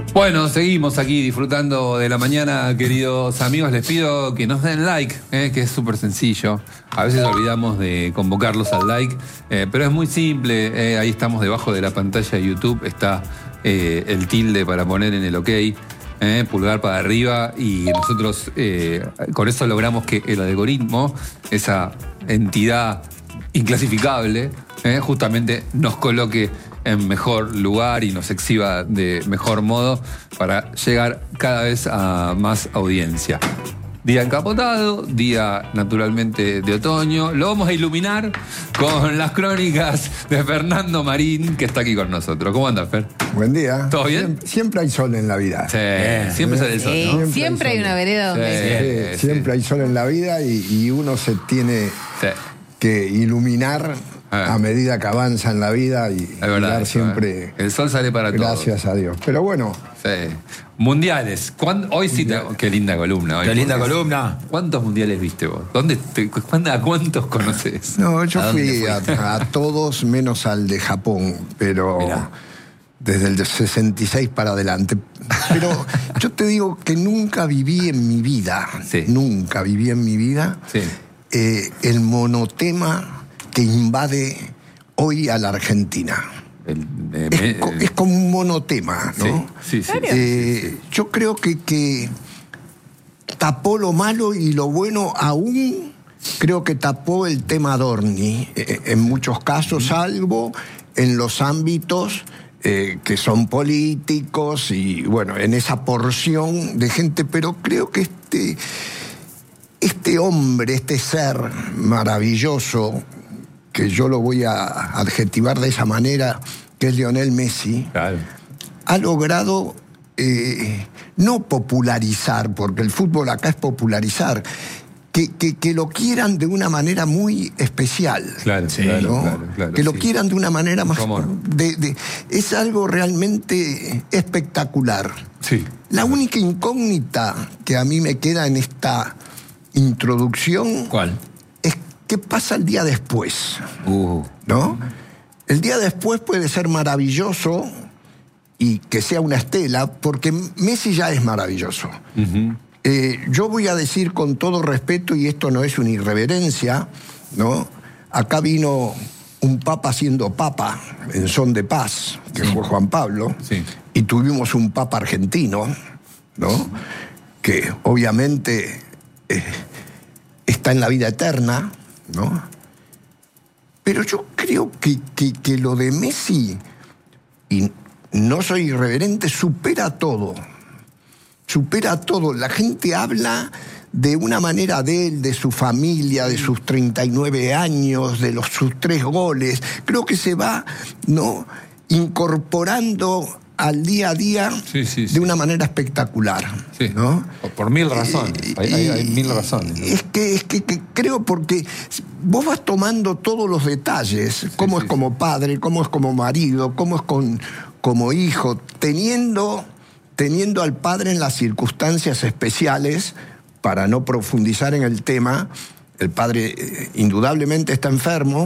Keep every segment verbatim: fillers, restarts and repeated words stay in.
Bueno, seguimos aquí disfrutando de la mañana, queridos amigos. Les pido que nos den like, eh, que es súper sencillo. A veces olvidamos de convocarlos al like, eh, pero es muy simple. Eh, ahí estamos debajo de la pantalla de YouTube. Está eh, el tilde para poner en el OK, eh, pulgar para arriba. Y nosotros eh, con eso logramos que el algoritmo, esa entidad inclasificable, eh, justamente nos coloque en mejor lugar y nos exhiba de mejor modo para llegar cada vez a más audiencia. Día encapotado, día naturalmente de otoño. Lo vamos a iluminar con las crónicas de Fernando Marín, que está aquí con nosotros. ¿Cómo andas, Fer? Buen día. ¿Todo bien? Siempre, siempre hay sol en la vida. Sí, eh, siempre sale el sol, sí, ¿no? Siempre, siempre hay, hay una vereda donde... Sí, sí, siempre sí. hay sol en la vida y, y uno se tiene sí. que iluminar a medida que avanza en la vida y, es verdad, y dar eso, siempre... ¿eh? El sol sale para todos. Gracias a Dios. Pero bueno... Sí. Mundiales. ¿Cuándo? Hoy sí te... Qué linda columna. Hoy. Qué linda columna. ¿Cuántos mundiales viste vos? ¿Dónde te... ¿A cuántos conoces? No, yo fui a, a todos menos al de Japón, pero... Mirá. Desde el de sesenta y seis para adelante. Pero yo te digo que nunca viví en mi vida, sí. nunca viví en mi vida sí. eh, el monotema que invade hoy a la Argentina. El, eh, es, me, co, es como un monotema, ¿no? Sí, sí, sí. Eh, sí, sí. Yo creo que, que tapó lo malo y lo bueno aún. Creo que tapó el tema Adorni, eh, en muchos casos, salvo en los ámbitos eh, que son políticos y, bueno, en esa porción de gente, pero creo que este, este hombre, este ser maravilloso, que yo lo voy a adjetivar de esa manera, que es Lionel Messi, claro. ha logrado eh, no popularizar, porque el fútbol acá es popularizar, que, que, que lo quieran de una manera muy especial. Claro, sí, claro, ¿no? claro, claro, que lo sí. quieran de una manera más... De, de, es algo realmente espectacular. Sí. La única incógnita que a mí me queda en esta introducción... ¿Cuál? ¿Qué pasa el día después? Uh. ¿No? El día después puede ser maravilloso y que sea una estela, porque Messi ya es maravilloso. Uh-huh. Eh, yo voy a decir con todo respeto, y esto no es una irreverencia, ¿no? Acá vino un papa siendo papa en son de paz, que sí. fue Juan Pablo, sí. y tuvimos un papa argentino, ¿no? Que obviamente eh, está en la vida eterna, ¿no? Pero yo creo que, que, que lo de Messi, y no soy irreverente, supera todo. Supera todo. La gente habla de una manera de él, de su familia, de sus treinta y nueve años, de los, sus tres goles. Creo que se va, ¿no?, incorporando al día a día sí, sí, sí. de una manera espectacular, sí. ¿no? Por mil razones, y, hay, hay, hay mil razones, ¿no? Es que, es que, que creo porque vos vas tomando todos los detalles, sí, cómo sí, es como padre, cómo es como marido, cómo es con, como hijo, teniendo, teniendo al padre en las circunstancias especiales, para no profundizar en el tema. El padre eh, indudablemente está enfermo,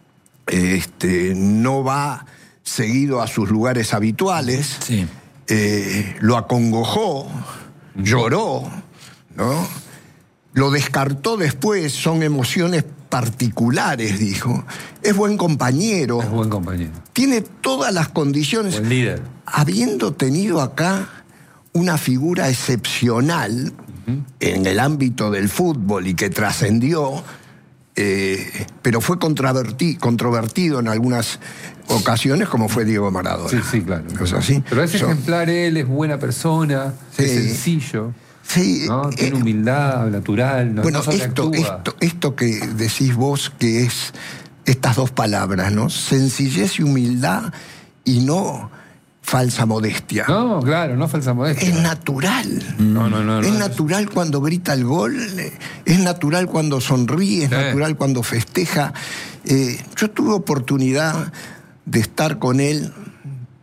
este, no va seguido a sus lugares habituales, sí. eh, lo acongojó, lloró, ¿no? Lo descartó después, son emociones particulares, dijo. Es buen compañero. Es buen compañero. Tiene todas las condiciones. Buen líder. Habiendo tenido acá una figura excepcional uh-huh. en el ámbito del fútbol y que trascendió, eh, pero fue controverti- controvertido en algunas ocasiones, como fue Diego Maradona. Sí, sí, claro. Cosas así. Pero es so, ejemplar él, es buena persona, sí, es sencillo. Sí, ¿no? eh, Tiene humildad natural. No, bueno, no esto, esto, esto que decís vos, que es estas dos palabras, ¿no? Sencillez y humildad, y no falsa modestia. No, claro, no falsa modestia. Es natural. No, no, no. Es no, natural es... cuando grita el gol, es natural cuando sonríe, es sí. natural cuando festeja. Eh, yo tuve oportunidad de estar con él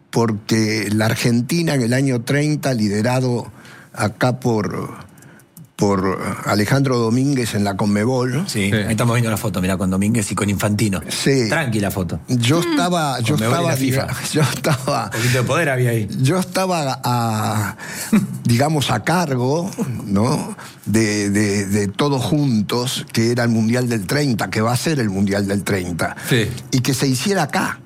porque la Argentina en el año treinta, liderado acá por, por Alejandro Domínguez en la Conmebol. Sí, sí. Ahí estamos viendo la foto, mirá, con Domínguez y con Infantino. Sí. Tranquila foto. Yo estaba, yo estaba, FIFA. yo estaba. Un poquito de poder había ahí. Yo estaba a, digamos, a cargo, ¿no? De, de, de todos juntos, que era el Mundial del treinta, que va a ser el Mundial del treinta. Sí. Y que se hiciera acá.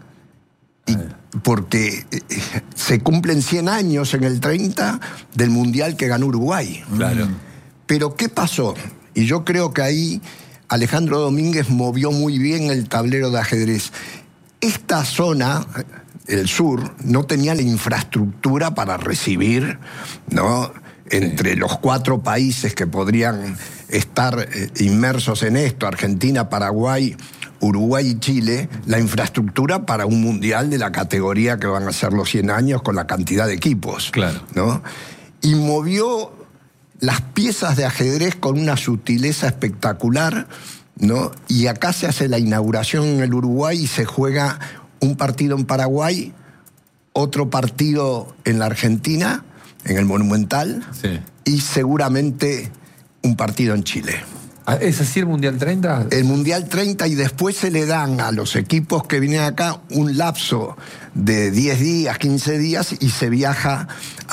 Y porque se cumplen cien años en el treinta del Mundial que ganó Uruguay. Claro. Pero ¿qué pasó? Y yo creo que ahí Alejandro Domínguez movió muy bien el tablero de ajedrez. Esta zona, el sur, no tenía la infraestructura para recibir, ¿no? Entre sí. los cuatro países que podrían estar eh, inmersos en esto, Argentina, Paraguay, Uruguay y Chile, la infraestructura para un mundial de la categoría que van a ser los cien años con la cantidad de equipos. Claro. ¿No? Y movió las piezas de ajedrez con una sutileza espectacular, ¿no? Y acá se hace la inauguración en el Uruguay y se juega un partido en Paraguay, otro partido en la Argentina, en el Monumental, sí. y seguramente un partido en Chile. ¿Es así el Mundial treinta? El Mundial treinta, y después se le dan a los equipos que vienen acá un lapso de diez días, quince días, y se viaja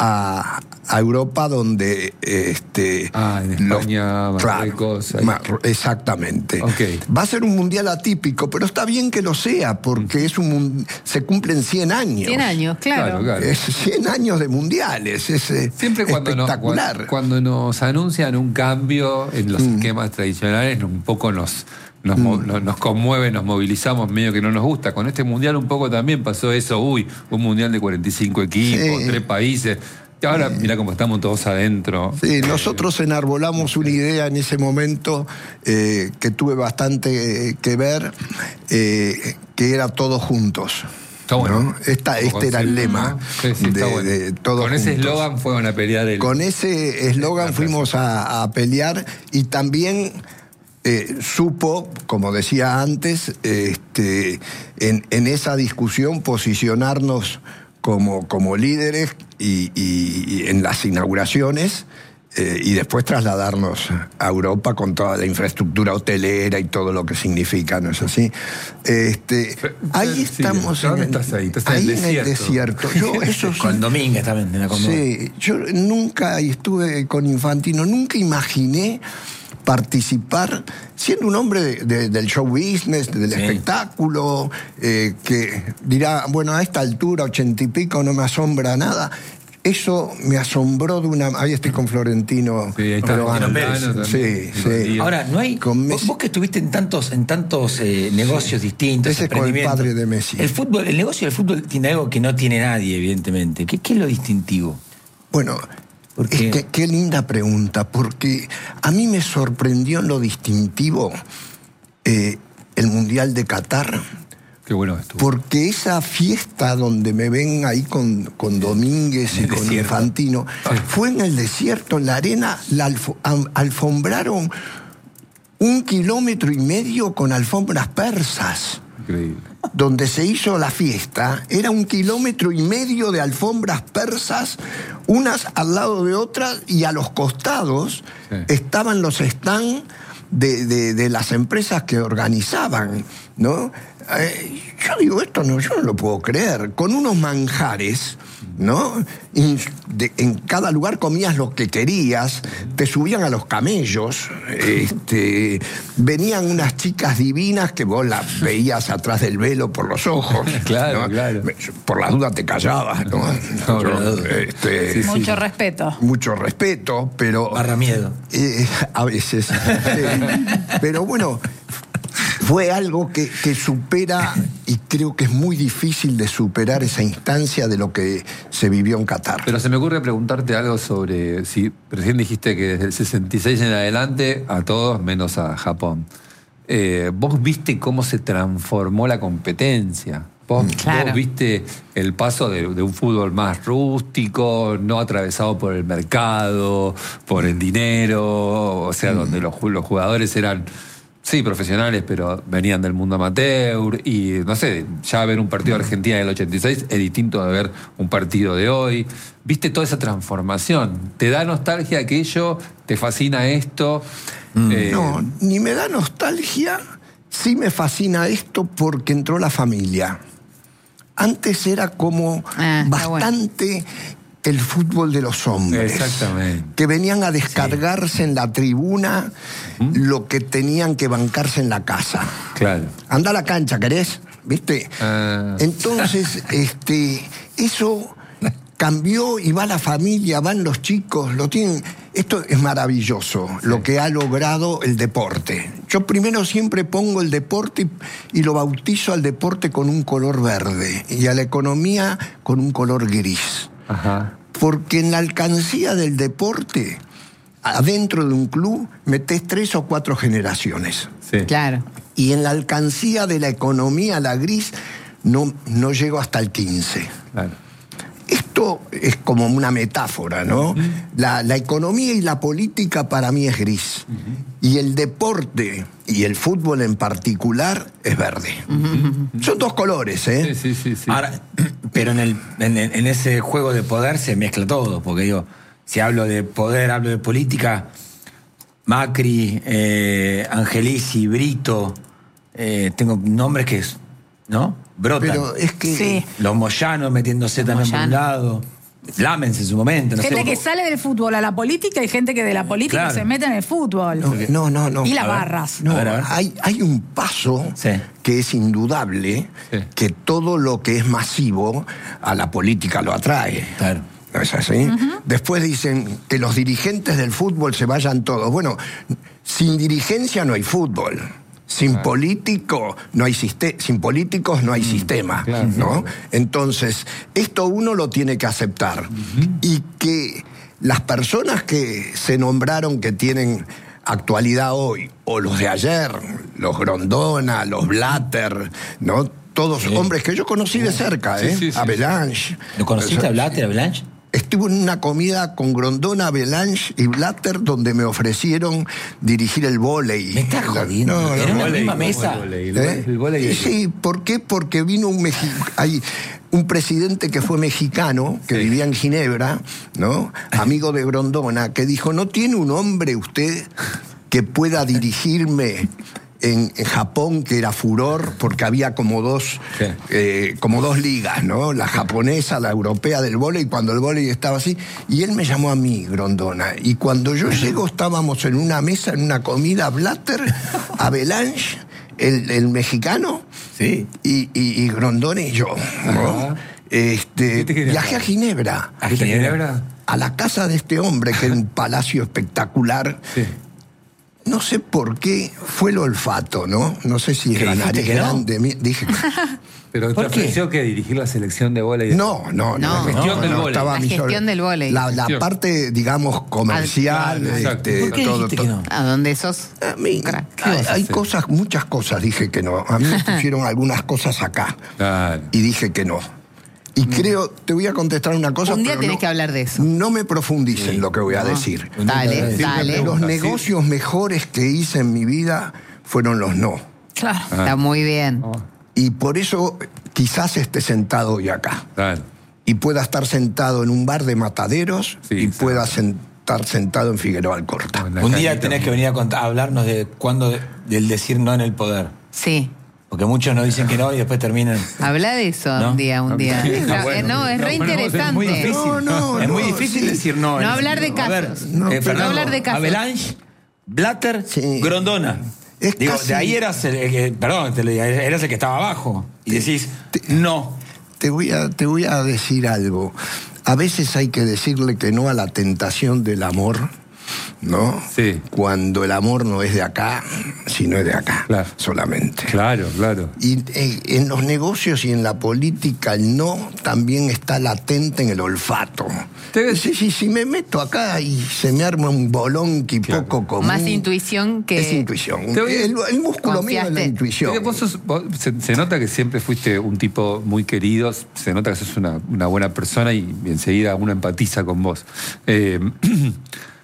a, a Europa donde... Este, ah, en España, los, Marruecos... Claro, exactamente. Okay. Va a ser un Mundial atípico, pero está bien que lo sea, porque es un se cumplen cien años. cien años, claro. claro, claro. Es cien años de mundiales, es Siempre cuando espectacular. Nos, cuando nos anuncian un cambio en los mm. esquemas tradicionales, un poco nos... Nos, mm. nos conmueve, nos movilizamos, medio que no nos gusta. Con este mundial un poco también pasó eso. Uy, un mundial de cuarenta y cinco equipos, sí. tres países. Y ahora sí. mirá cómo estamos todos adentro. Sí, nosotros enarbolamos una idea en ese momento eh, que tuve bastante eh, que ver, eh, que era todos juntos. Está bueno. ¿No? Esta, este era el lema. Sí, sí, de, bueno. de todos Con ese juntos. eslogan fueron a pelear. El... Con ese eslogan fuimos a, a pelear, y también... Eh, supo, como decía antes, este, en, en esa discusión posicionarnos como, como líderes y, y, y en las inauguraciones, eh, y después trasladarnos a Europa con toda la infraestructura hotelera y todo lo que significa, ¿no es así? Este, ahí estamos. Sí, ¿dónde en el, estás ahí? Estás ahí en el en el desierto. Yo, eso con sí, Domínguez también. En la sí, yo nunca, y estuve con Infantino, nunca imaginé participar, siendo un hombre de, de, del show business, del sí. espectáculo, eh, que dirá, bueno, a esta altura, ochenta y pico, no me asombra nada. Eso me asombró de una... Ahí estoy con Florentino. Sí, ahí está Florentino Pérez. Sí, sí. Ahora, no hay... Vos, vos que estuviste en tantos, en tantos eh, negocios sí. distintos, ese es con el padre de Messi. El fútbol, el negocio del fútbol tiene algo que no tiene nadie, evidentemente. ¿Qué, qué es lo distintivo? Bueno... Es que, qué linda pregunta, porque a mí me sorprendió en lo distintivo eh, el Mundial de Qatar. Qué bueno estuvo. Porque esa fiesta donde me ven ahí con, con Domínguez y con desierto. Infantino, sí. fue en el desierto, en la arena, la alfo, alfombraron un kilómetro y medio con alfombras persas. Increíble. Donde se hizo la fiesta, era un kilómetro y medio de alfombras persas, unas al lado de otras, y a los costados sí. estaban los stands de, de, de las empresas que organizaban, ¿no? Eh, yo digo, esto no, yo no lo puedo creer. Con unos manjares, ¿no? De, en cada lugar comías lo que querías, te subían a los camellos, este, venían unas chicas divinas que vos las veías atrás del velo por los ojos. Claro, ¿no? claro. Por las dudas te callabas, ¿no? no, Yo, no este, sí, mucho sí. respeto. Mucho respeto, pero... Barra miedo. Eh, a veces. eh, pero bueno... Fue algo que, que supera, y creo que es muy difícil de superar esa instancia de lo que se vivió en Qatar. Pero se me ocurre preguntarte algo sobre, si recién dijiste que desde el sesenta y seis en adelante a todos menos a Japón. Eh, ¿Vos viste cómo se transformó la competencia? ¿Vos, claro. vos viste el paso de, de un fútbol más rústico, no atravesado por el mercado, por el dinero, o sea, mm. donde los, los jugadores eran... sí, profesionales, pero venían del mundo amateur y, no sé, ya ver un partido de Argentina del ochenta y seis es distinto de ver un partido de hoy. ¿Viste toda esa transformación? ¿Te da nostalgia aquello? ¿Te fascina esto? Mm. Eh, No, ni me da nostalgia, sí me fascina esto porque entró la familia. Antes era como Ah, está bastante el fútbol de los hombres. Exactamente. Que venían a descargarse en la tribuna ¿Mm? lo que tenían que bancarse en la casa. Claro. Anda a la cancha, ¿querés? ¿Viste? Ah. Entonces, este, eso cambió y va la familia, van los chicos, lo tienen. Esto es maravilloso, sí, lo que ha logrado el deporte. Yo primero siempre pongo el deporte y, y lo bautizo al deporte con un color verde y a la economía con un color gris. Ajá. Porque en la alcancía del deporte, adentro de un club, metés tres o cuatro generaciones. Sí. Claro. Y en la alcancía de la economía, la gris, no, no llego hasta el quince. Claro. Esto es como una metáfora, ¿no? Uh-huh. La, la economía y la política para mí es gris. Uh-huh. Y el deporte y el fútbol en particular es verde. Uh-huh. Son dos colores, ¿eh? Sí, sí, sí, sí. Ahora, pero en, el, en, en ese juego de poder se mezcla todo, porque digo, si hablo de poder, hablo de política, Macri, eh, Angelici, Brito, eh, tengo nombres que, ¿no? Brotan. Pero es que... Sí. Los Moyanos metiéndose Los también Moyano. por un lado. Lamens en su momento, no Gente sé. que sale del fútbol a la política y gente que de la política Claro. se mete en el fútbol. No, no, no. no. Y las A ver. barras. No, A ver, a ver. Hay, hay un paso Sí. que es indudable, Sí. que todo lo que es masivo a la política lo atrae. Claro. ¿No es así? Uh-huh. Después dicen que los dirigentes del fútbol se vayan todos. Bueno, sin dirigencia no hay fútbol. Sin Claro. político no hay siste- sin políticos no hay mm, sistema, claro, ¿no? claro. Entonces, esto uno lo tiene que aceptar. Uh-huh. Y que las personas que se nombraron que tienen actualidad hoy, o los de ayer, los Grondona, los Blatter, ¿no? Todos Sí. hombres que yo conocí de cerca, Sí, ¿eh? sí, sí, Avalanche. ¿Lo conociste a Blatter, a Blanche? Estuve en una comida con Grondona, Avalanche y Blatter donde me ofrecieron dirigir el vóley. Me estás jodiendo. No, no, Era una no. misma mesa. ¿Eh? El vóley es- Sí, ¿por qué? Porque vino un mexi- hay un presidente que fue mexicano, que Sí. vivía en Ginebra, ¿no? Amigo de Grondona, que dijo, ¿no tiene un hombre usted que pueda dirigirme en, en Japón, que era furor, porque había como dos, Sí. eh, como dos ligas, ¿no? La japonesa, la europea del vóley, cuando el vóley estaba así. Y él me llamó a mí, Grondona. Y cuando yo llego, estábamos en una mesa, en una comida, Blatter, Avalanche, el, el mexicano, Sí. y, y, y Grondona y yo, ¿no? Este, ¿Qué te querías viajé a dar? Ginebra, ¿A Ginebra? a la casa de este hombre, que era un palacio espectacular. Sí. No sé por qué fue el olfato, ¿no? No sé si es ¿Qué la dijiste nariz que no? grande. mi- Dije que... Pero te ¿Por qué? ofreció que dirigir la selección de bola y No, no, no. No. La gestión del vóley. estaba La mi gestión sol- del vóley. La, la Gestión. parte, digamos, comercial. Claro, exacto. este, ¿Por qué todo, dijiste todo. que no? ¿A dónde sos? A mí, Crack. hay, vas a hay hacer? cosas, muchas cosas dije que no. A mí me pusieron algunas cosas acá Claro. y dije que no. Y creo, te voy a contestar una cosa. Un día pero tenés no- que hablar de eso. No me profundices en lo que voy a decir. Dale, Siempre dale. pregunto. Los Así- negocios mejores que hice en mi vida fueron los no. Claro. Está muy bien. Y por eso quizás esté sentado hoy acá. Claro. Y pueda estar sentado en un bar de Mataderos Sí, y exacto. pueda sen- estar sentado en Figueroa Alcorta. Con la Un día carita. tenés que venir a, contar- a hablarnos de cuándo del decir no en el poder. Sí. Porque muchos nos dicen que no y después terminan. Habla de eso ¿No? un día, un día. Sí, No, bueno. no, es No, re pero no, es interesante. muy difícil. No, no, es muy no, difícil sí. decir no. No en hablar de ese- A ver, casos. No, eh, pero- Fernando, No hablar de casos. Avalanche, Blatter, Sí. Grondona. Es Digo, casi- de ahí eras el, el que- perdón, te lo digo, eras el que estaba abajo. Y decís, no. Te voy a, te voy a decir algo. A veces hay que decirle que no a la tentación del amor, ¿no? Sí. Cuando el amor no es de acá, sino es de acá, Claro. solamente. Claro, claro. Y eh, en los negocios y en la política el no también está latente en el olfato. Te- Sí, sí, si me meto acá y se me arma un bolonqui Claro. poco común. Más intuición que... Es intuición. Te voy- El, el músculo mío es la Confiaste. intuición. Porque vos sos- vos- se, se nota que siempre fuiste un tipo muy querido, se nota que sos una, una buena persona y enseguida uno empatiza con vos. Eh,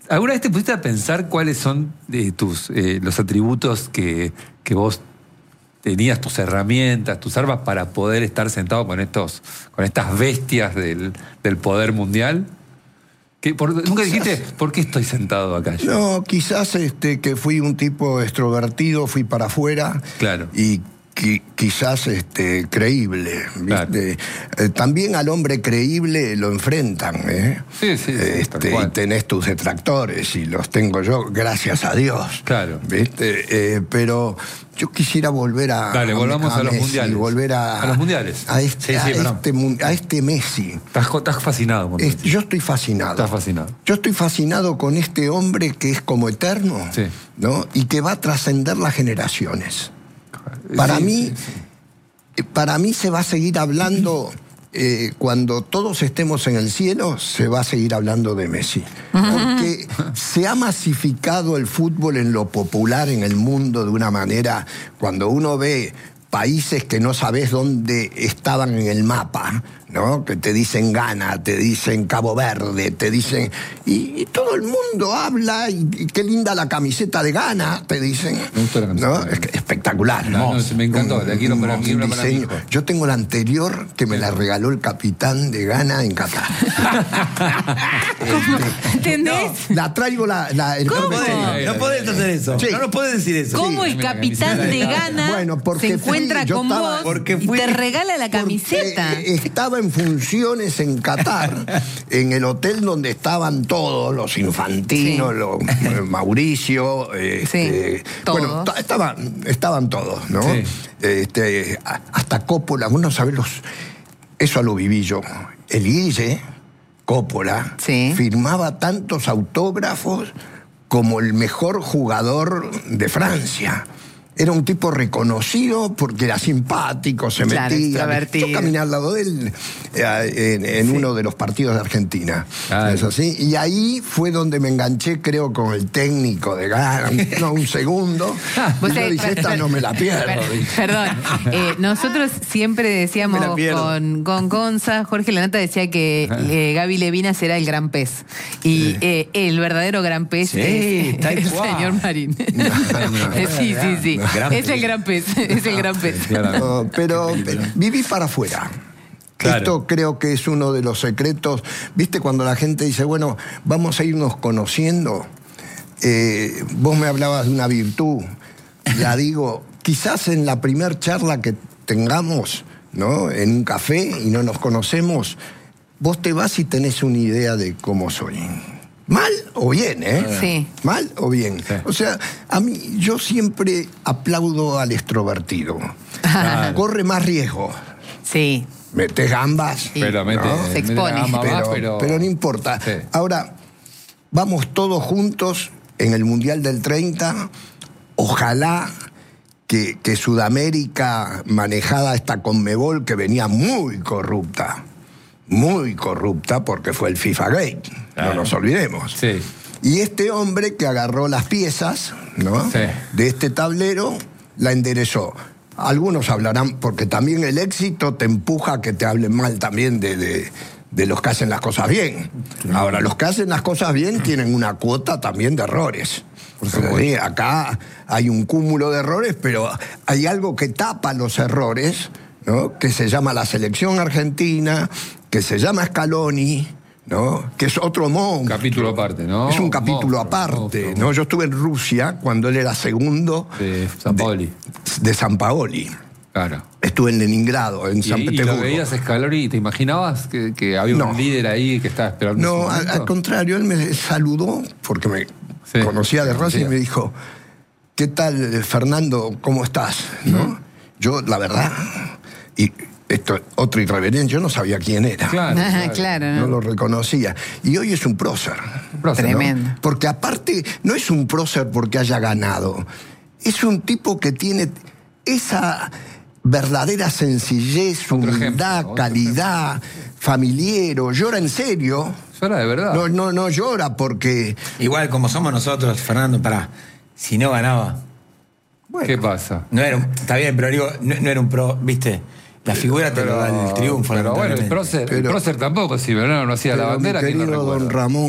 ¿Alguna vez te pusiste a pensar cuáles son eh, tus eh, los atributos que, que vos tenías, tus herramientas, tus armas para poder estar sentado con estos, con estas bestias del, del poder mundial? ¿Qué, por, ¿Nunca dijiste, ¿por qué estoy sentado acá? yo? No, quizás este, que fui un tipo extrovertido, fui para afuera. Claro. Y qui- quizás este, creíble. Claro. ¿viste? Eh, también al hombre creíble lo enfrentan. ¿eh? Sí, sí, sí, tal Este, cual. y tenés tus detractores, y los tengo yo, gracias a Dios. Claro. ¿Viste? Eh, pero yo quisiera volver a. Dale, volvamos a los Messi, mundiales. Volver a, A los mundiales. A este, Sí, sí, a perdón. este, mun- a este Messi. Estás, estás fascinado. con Es- Messi. yo estoy fascinado. Estás fascinado. Yo estoy fascinado con este hombre que es como eterno, Sí. ¿no? Y que va a trascender las generaciones. Para Sí, mí, sí, sí. eh, para mí se va a seguir hablando, eh, cuando todos estemos en el cielo, se va a seguir hablando de Messi. Porque se ha masificado el fútbol en lo popular en el mundo de una manera, cuando uno ve países que no sabes dónde estaban en el mapa, ¿no? Que te dicen Ghana, te dicen Cabo Verde, te dicen... Y, y todo el mundo habla, y, y qué linda la camiseta de Ghana, te dicen. Me gustó la camiseta. ¿No? Es que espectacular. No, no, sí, me encantó. La quiero para mí, Un una para mi diseño. hijo. Yo tengo la anterior que me la regaló el capitán de Ghana en Qatar. ¿Entendés? La traigo la... la el No ¿Cómo? podés, no podés hacer eso. Sí. No nos podés decir eso. ¿Cómo el mira, la capitán camiseta de de Ghana Bueno, porque se fui- encuentra yo con estaba- vos porque y fui- te regala la Porque, camiseta? eh, estaba en funciones en Qatar, en el hotel donde estaban todos, los infantinos, Sí. los eh, Mauricio, eh, Sí, este, todos. bueno, ta- estaban, estaban todos, ¿no? Sí. Este, a- hasta Coppola, uno sabe los, eso lo viví yo. El Guille, Coppola, Sí. firmaba tantos autógrafos como el mejor jugador de Francia. Era un tipo reconocido porque era simpático, se Claro, metía. extrovertido. Yo caminé al lado de él eh, en, en uno de los partidos de Argentina. Claro. ¿Es así? Y ahí fue donde me enganché, creo, con el técnico de Ghana, no, un segundo. Vos Y yo sabés- dije, esta no me la pierdo. Per- dije. Perdón, eh, nosotros siempre decíamos Me la pierdo. con, con Gonza, Jorge Lanata decía que eh, Gaby Levina será el gran pez. Y eh, el verdadero gran pez Sí, es tal el cual. señor Marín. sí, sí, sí. Gran Es pez. el gran pez, es el gran pez. Claro. No, pero viví para afuera. Claro. Esto creo que es uno de los secretos. ¿Viste cuando la gente dice, bueno, vamos a irnos conociendo? Eh, vos me hablabas de una virtud. La digo, quizás en la primer charla que tengamos, ¿no? En un café y no nos conocemos, vos te vas y tenés una idea de cómo soy. Mal o bien, ¿eh? Sí. Mal o bien. Sí. O sea, a mí yo siempre aplaudo al extrovertido. Claro. Corre más riesgo. Sí. Metes gambas. Pero mete, ¿no? Se mete expone. la gama pero, más, pero... pero no importa. Sí. Ahora, vamos todos juntos en el Mundial del treinta. Ojalá que, que Sudamérica, manejada esta Conmebol, que venía muy corrupta, muy corrupta, porque fue el FIFA Gate, Claro. no nos olvidemos. Sí. Y este hombre que agarró las piezas, ¿no? Sí. De este tablero, la enderezó. Algunos hablarán, porque también el éxito te empuja a que te hablen mal también de, de, de los que hacen las cosas bien. Ahora, los que hacen las cosas bien tienen una cuota también de errores. Sí, acá hay un cúmulo de errores, pero hay algo que tapa los errores, ¿no? Que se llama la selección argentina, que se llama Scaloni, ¿no? Que es otro monstruo. Capítulo aparte, ¿no? Es un capítulo Monstruo, aparte, monstruo. ¿no? Yo estuve en Rusia cuando él era segundo De San Paoli. de San Paoli. Claro. Estuve en Leningrado, en Y, San y lo Petersburgo. veías a Scaloni y te imaginabas que, que había No. un líder ahí que estaba esperando. No, su al, momento? al contrario, él me saludó porque me Sí, conocía de Racing y conocía. me dijo, ¿qué tal, Fernando? ¿Cómo estás? ¿No? Yo, la verdad, y esto, otra irreverencia, yo no sabía quién era. Claro, Ah, claro. claro, No ¿no? lo reconocía. Y hoy es un prócer. Prócer, ¿no? Tremendo. Porque aparte, no es un prócer porque haya ganado. Es un tipo que tiene esa verdadera sencillez, Otro humildad, ejemplo, otro calidad, familiero. Llora en serio. Llora de verdad. No, no, no llora porque... Igual como somos nosotros, Fernando, para si no ganaba, ¿Qué pasa? no era un, está bien, pero digo, no, no era un pro, ¿viste? La figura te lo da el triunfo. Pero bueno, el lamentablemente. prócer, el Pero- prócer tampoco, si Bernardo no hacía la pero bandera, mi ¿quién lo querido don recuerda? Ramón,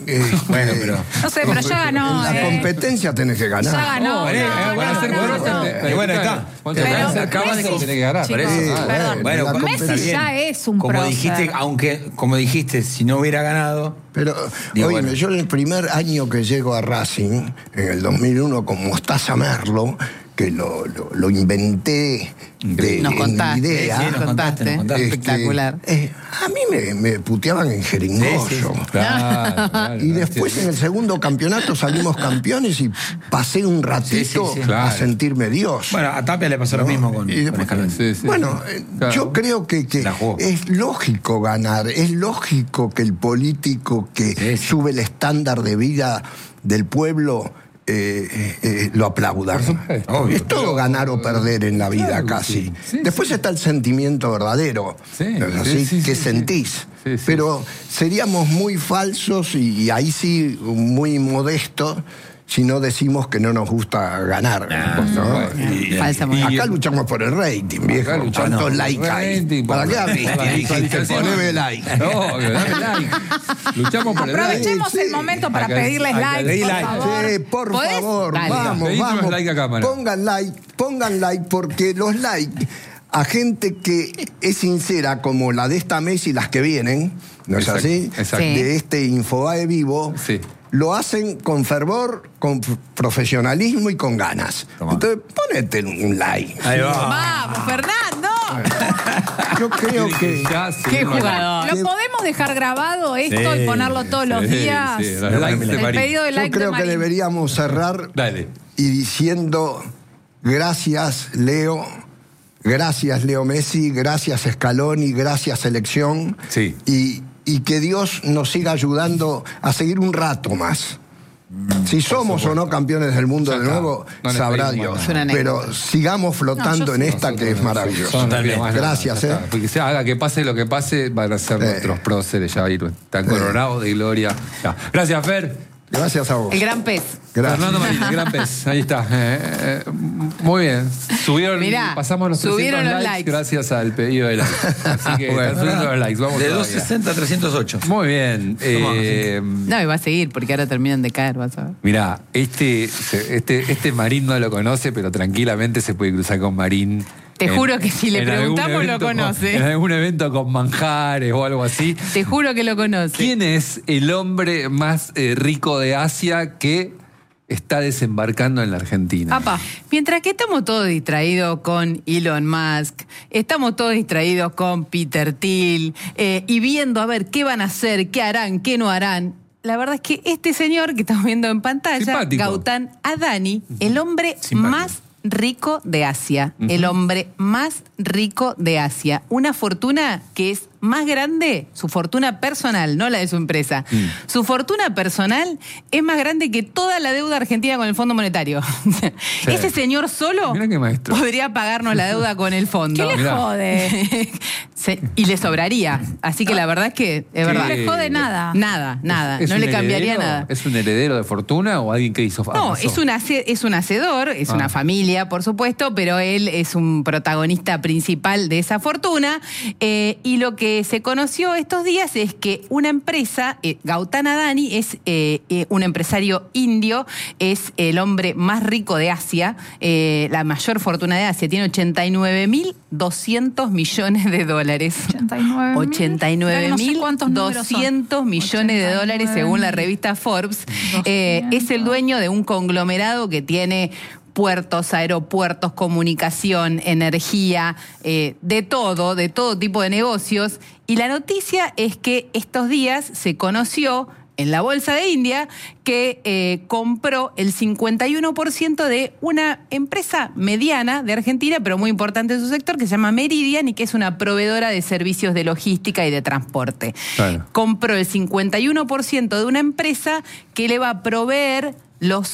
Este, Bueno, pero... No sé, pero ya ganó. En la eh. competencia tenés que ganar. Ya ganó. Bueno, no, bueno, no, ser no, prócer, no. te- pero bueno, está. Cuando Pero se acaba, Messi- se tiene que ganar. Chicos, Sí, perdón. bueno, la Messi competencia- ya es un Como prócer. dijiste, aunque, como dijiste, si no hubiera ganado... Pero, Digo, oíme, bueno. yo en el primer año que llego a Racing, en el dos mil uno, con Mostaza Merlo, que lo, lo, lo inventé de Nos en contaste, idea. sí, nos nos contaste. contaste, nos contaste. este, Espectacular. eh, a mí me, me puteaban en jeringoso. Sí, sí, sí. Claro, claro, Y después sí. en el segundo campeonato salimos campeones y pasé un ratito Sí, sí, sí. a Claro. sentirme Dios. Bueno, a Tapia le pasó lo mismo con, Y con después- Scaloni. Sí, sí. Bueno, eh, Claro. yo creo que, que La jugó. es lógico ganar, es lógico que el político que Sí, sí. sube el estándar de vida del pueblo eh, eh, eh, lo aplaudan. supuesto. Obvio. Es todo ganar o perder en la vida Claro que casi. sí. Sí, Después está el sentimiento verdadero, Sí, ¿no es sí, así? sí, que sí, sentís. sí, sí. Pero seríamos muy falsos y, y ahí sí muy modestos si no decimos que no nos gusta ganar. Ah, ¿no? supuesto. Y- Falsa y modestia. acá luchamos por el rating, viejo. Acá luchamos ¿Cuántos por el likes hay? rating, ¿Para por- qué por abriste? la Dijiste, visualización. poneme like. No, que dame like. Luchamos por el like. Aprovechemos Sí, el sí. momento para Acá- pedirles acá like, leí por like. favor. Sí, por ¿Podés? favor, Dale. vamos, Pedí unos vamos. like a cámara. Pongan like, pongan like, porque los likes a gente que es sincera, como la de esta mes y las que vienen, ¿no es Exacto, así? exacto. Sí. De este Infobae vivo, Sí. lo hacen con fervor, con f- profesionalismo y con ganas. Toma. Entonces, ponete un like. Ahí va. Vamos, Fernando. Yo creo que... Ya, sí, Qué no, jugador. ¿Lo podemos dejar grabado esto Sí. y ponerlo todos los Sí, días? sí, los likes de El Marín. pedido de Yo like de creo que Marín. deberíamos cerrar Dale. y diciendo gracias Leo, gracias Leo Messi, gracias Scaloni, gracias selección. Sí. Y, y que Dios nos siga ayudando a seguir un rato más. Si somos o no campeones del mundo Ya de está. nuevo, No le sabrá pedimos Dios. más Es una anécdota. Pero sigamos flotando No, yo en sí. esta que es maravillosa. Son- Totalmente. más nada, Gracias, ya eh. está. Porque se haga que pase lo que pase, van a ser Eh. nuestros próceres ya ir tan coronados de gloria. Ya. Gracias, Fer. Gracias a vos. El gran pez. Gracias. Fernando Marín, el gran pez. Ahí está. Eh, eh, muy bien. Subieron, Mirá, pasamos los subieron trescientos los likes, likes. gracias al pedido de likes. Así que Bueno. están subiendo los likes. Vamos De todavía. doscientos sesenta a trescientos ocho. Muy bien. Eh, No, y va a seguir porque ahora terminan de caer, vas a ver. Mirá, este, se- este, este Marín no lo conoce, pero tranquilamente se puede cruzar con Marín. Te juro que si le en algún preguntamos, lo evento con- conoce. en algún evento con manjares o algo así. Te juro que lo conoce. ¿Quién es el hombre más eh, rico de Asia que está desembarcando en la Argentina? Apa. Mientras que estamos todos distraídos con Elon Musk, estamos todos distraídos con Peter Thiel eh, y viendo a ver qué van a hacer, qué harán, qué no harán. La verdad es que este señor que estamos viendo en pantalla, Simpático. Gautam Adani, el hombre Simpático. más rico de Asia, el hombre más rico de Asia. Una fortuna que es más grande, su fortuna personal, no la de su empresa. Mm. Su fortuna personal es más grande que toda la deuda argentina con el Fondo Monetario. Ese señor solo Mirá qué maestro. podría pagarnos la deuda con el fondo. ¿Qué le Mirá. jode? Se- y le sobraría. Así que la verdad es que es verdad. No le jode nada. Nada, nada. ¿Es No un le cambiaría heredero? nada. ¿Es un heredero de fortuna o alguien que hizo No, amasó? es un, hace- es un hacedor, es Ah. una familia, por supuesto, pero él es un protagonista principal de esa fortuna. Eh, y lo que se conoció estos días es que una empresa, eh, Gautam Adani, es eh, eh, un empresario indio, es el hombre más rico de Asia, eh, la mayor fortuna de Asia, tiene ochenta y nueve mil doscientos millones de dólares. ochenta y nueve mil. ochenta y nueve No sé mil cuántos números son. doscientos millones de dólares según la revista Forbes. Eh, es el dueño de un conglomerado que tiene puertos, aeropuertos, comunicación, energía, eh, de todo, de todo tipo de negocios. Y la noticia es que estos días se conoció en la Bolsa de India que eh, compró el cincuenta y uno por ciento de una empresa mediana de Argentina, pero muy importante en su sector, que se llama Meridian y que es una proveedora de servicios de logística y de transporte. Claro. Compró el cincuenta y uno por ciento de una empresa que le va a proveer los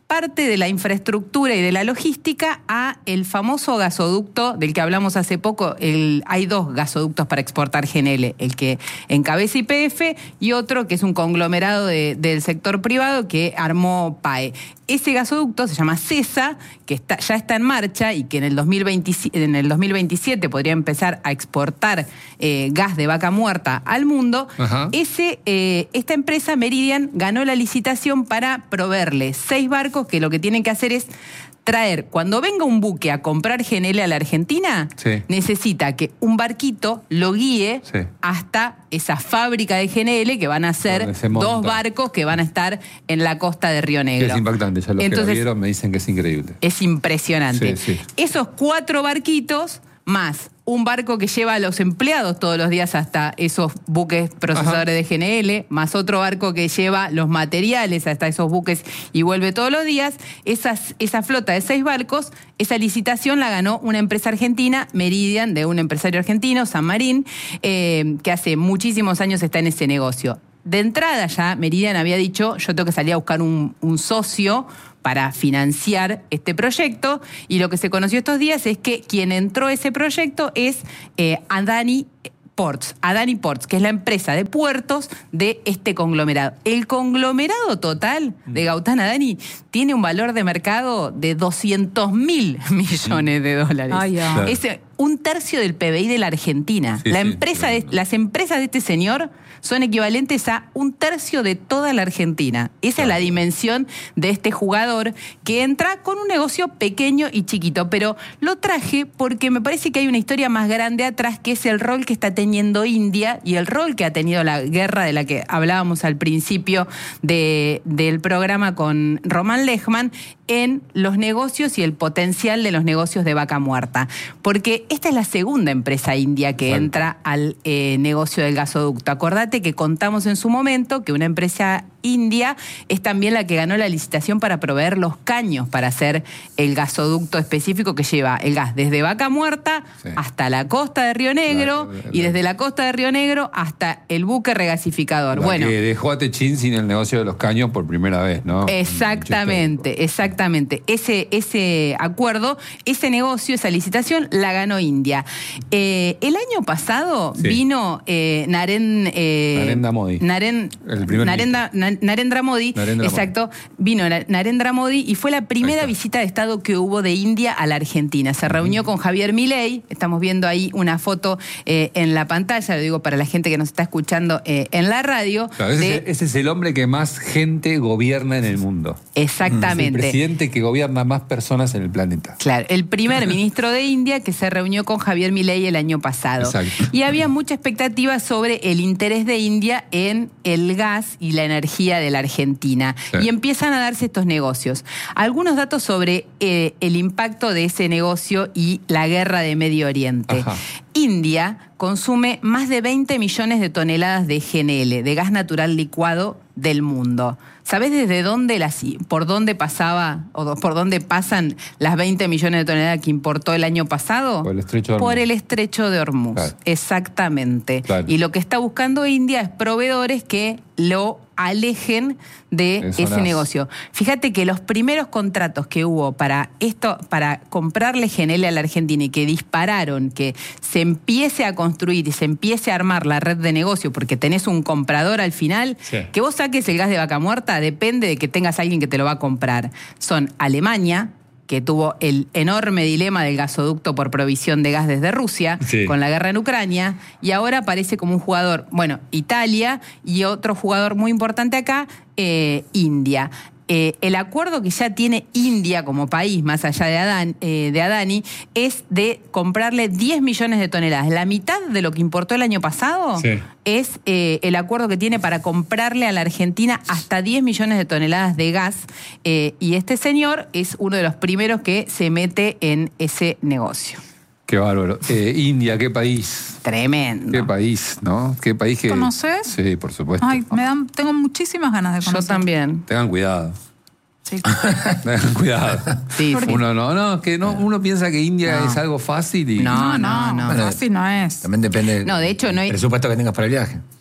parte de la infraestructura y de la logística a el famoso gasoducto del que hablamos hace poco. El, hay dos gasoductos para exportar G N L, el que encabeza Y P F y otro que es un conglomerado de, del sector privado que armó P A E. Ese gasoducto se llama CESA, que está, ya está en marcha y que en el dos mil veintisiete, en el dos mil veintisiete podría empezar a exportar eh, gas de vaca muerta al mundo. Ajá. Ese, eh, esta empresa, Meridian, ganó la licitación para proveerle seis barcos que lo que tienen que hacer es traer, cuando venga un buque a comprar G N L a la Argentina, Sí. necesita que un barquito lo guíe Sí. hasta esa fábrica de G N L que van a ser Donde se monta. dos barcos que van a estar en la costa de Río Que Negro. es impactante, ya los que Entonces, lo vieron me dicen que es increíble. es impresionante. Sí, sí. Esos cuatro barquitos, más un barco que lleva a los empleados todos los días hasta esos buques procesadores Ajá. de G N L, más otro barco que lleva los materiales hasta esos buques y vuelve todos los días, esas, esa flota de seis barcos, esa licitación la ganó una empresa argentina, Meridian, de un empresario argentino, San Marín, eh, que hace muchísimos años está en ese negocio. De entrada ya Meridian había dicho, yo tengo que salir a buscar un, un socio para financiar este proyecto, y lo que se conoció estos días es que quien entró a ese proyecto es eh, Adani Ports, Adani Ports, que es la empresa de puertos de este conglomerado. El conglomerado total de Gaután Adani tiene un valor de mercado de doscientos mil millones de dólares. Ay, ya. Claro. Es un tercio del P B I de la Argentina. Sí, la sí, empresa de, tremendo. las empresas de este señor son equivalentes a un tercio de toda la Argentina. Esa es la dimensión de este jugador que entra con un negocio pequeño y chiquito. Pero lo traje porque me parece que hay una historia más grande atrás, que es el rol que está teniendo India y el rol que ha tenido la guerra de la que hablábamos al principio de, del programa con Román Lechman en los negocios y el potencial de los negocios de vaca muerta. Porque esta es la segunda empresa india que Exacto. entra al eh, negocio del gasoducto. Acordate que contamos en su momento que una empresa india es también la que ganó la licitación para proveer los caños para hacer el gasoducto específico que lleva el gas desde Vaca Muerta Sí. hasta la costa de Río Negro La- la- y desde la costa de Río Negro hasta el buque regasificador. La Bueno, que dejó a Techín sin el negocio de los caños por primera vez, ¿no? exactamente, exactamente. Ese, ese acuerdo, ese negocio, esa licitación la ganó India. Eh, el año pasado Sí. vino eh, Naren, eh, Narendra Modi. Naren- El primer Narendra, Na- Narendra Modi, Narendra Modi. exacto, vino Na- Narendra Modi y fue la Ahí primera está. visita de Estado que hubo de India a la Argentina. Se reunió con Javier Milei, estamos viendo ahí una foto eh, en la pantalla, lo digo para la gente que nos está escuchando eh, en la radio. Claro, ese, de- es, ese es el hombre que más gente gobierna en el mundo. Es el exactamente. presidente que gobierna más personas en el planeta. Claro, el primer ministro de India que se reunió con Javier Milei el año pasado. Exacto. Y había mucha expectativa sobre el interés de India en el gas y la energía de la Argentina. Sí. Y empiezan a darse estos negocios. Algunos datos sobre eh, el impacto de ese negocio y la guerra de Medio Oriente. Ajá. India consume más de veinte millones de toneladas de G N L, de gas natural licuado del mundo. ¿Sabés desde dónde las, por dónde pasaba o do- por dónde pasan las veinte millones de toneladas que importó el año pasado? Por el estrecho de Por Hormuz. el estrecho de Hormuz. Claro. Exactamente. Claro. Y lo que está buscando India es proveedores que lo alejen de De ese zonas. negocio. Fíjate que los primeros contratos que hubo para esto, para comprarle G N L a la Argentina y que dispararon, que se empiece a construir y se empiece a armar la red de negocio, porque tenés un comprador al final, Sí. que vos saques el gas de vaca muerta depende de que tengas a alguien que te lo va a comprar. Son Alemania, que tuvo el enorme dilema del gasoducto por provisión de gas desde Rusia, Sí. con la guerra en Ucrania, y ahora aparece como un jugador, bueno, Italia, y otro jugador muy importante acá, eh, India. Eh, el acuerdo que ya tiene India como país, más allá de, Adán, eh, de Adani, es de comprarle diez millones de toneladas. La mitad de lo que importó el año pasado Sí. es eh, el acuerdo que tiene para comprarle a la Argentina hasta diez millones de toneladas de gas. Eh, y este señor es uno de los primeros que se mete en ese negocio. Qué bárbaro. Eh, India, qué país. Tremendo. Qué país, ¿no? Qué país que... ¿Conoces? Sí, por supuesto. Ay, me dan, tengo muchísimas ganas de Yo conocer. también. Tengan cuidado. Sí. Tengan cuidado. Sí, ¿Por sí. qué? Uno no, no, que no, uno piensa que India No. es algo fácil y... No, No, no, no. no, fácil no es. También depende No, de hecho, no hay- del presupuesto que tengas para el viaje.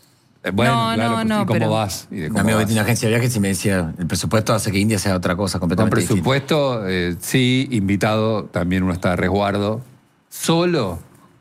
Eh, Bueno, No, claro, no, pues, no, ¿y cómo pero- vas? ¿Y de Un cómo amigo que vas? tiene una agencia de viajes y me decía, el presupuesto hace que India sea otra cosa Con completamente distinta. presupuesto, eh, sí, invitado, también uno está de resguardo. Solo,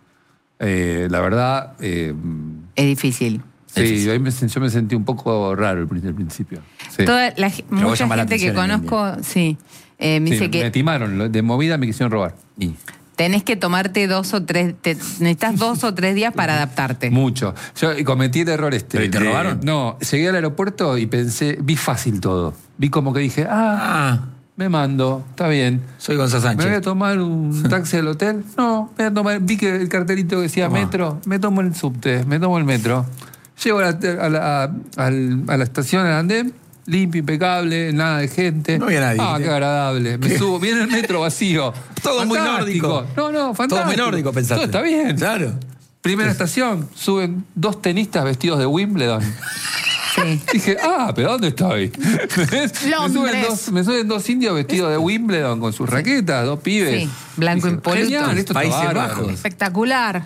eh, la verdad, eh, Es difícil. sí, yo me, yo me sentí un poco raro al prin- al principio. Sí. Toda la, ge- vos mucha llama la gente que atención en conozco, sí, eh, me Sí, dice que me timaron, lo- de movida me quisieron robar. Y- tenés que tomarte dos o tres, te- necesitas dos o tres días para adaptarte. Mucho. Yo cometí el error este. ¿Pero y te de- robaron? No, llegué al aeropuerto y pensé, vi fácil todo. Vi como que dije, ah, Ah, me mando, está bien. soy Gonzalo ¿Me voy a Sánchez. tomar un taxi al hotel? No, me voy a tomar, vi que el cartelito decía Tomá. metro, me tomo el subte, me tomo el metro. Llego a la, a la, a- al- a la estación, al andén, limpio, impecable, nada de gente. No había nadie. Ah, qué agradable. Me subo, viene el metro vacío. Todo muy Fantástico. nórdico. No, no, fantástico. Todo muy nórdico, pensaste. Todo está bien. Claro. Primera estación, suben dos tenistas vestidos de Wimbledon. Sí. Dije, ah, pero ¿dónde estoy? me, suben Londres. dos, me suben dos indios vestidos de Wimbledon con sus raquetas, dos pibes. Sí, blanco Dije, impoluto. genial, esto está Países bárbaro. Bajos. Espectacular.